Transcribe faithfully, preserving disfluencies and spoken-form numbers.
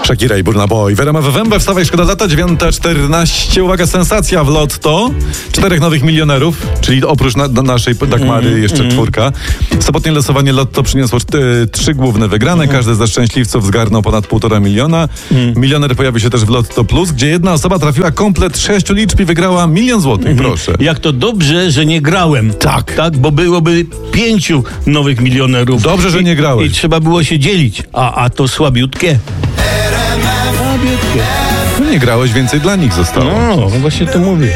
Shakira i Burna Boy. W R M F F M, we wstawaj, szkoda lata, dziewiąta czternaście. Uwaga, sensacja w lotto. Czterech nowych milionerów, czyli oprócz na, na naszej Dagmary mm, jeszcze mm. czwórka. Sobotnie losowanie lotto przyniosło y, trzy główne wygrane. Mm. Każdy ze szczęśliwców zgarnął ponad półtora miliona. Mm. Milioner pojawił się też w Lotto Plus, gdzie jedna osoba trafiła komplet sześciu liczb i wygrała milion złotych, mm. proszę. Jak to dobrze, że nie grałem. Tak. Tak, bo byłoby pięciu nowych milionerów. Dobrze, że I, nie grałeś. I trzeba było się dzielić. A, a to słabiutkie. Słabiutkie. No nie grałeś, więcej dla nich zostało. No, właśnie to mówię.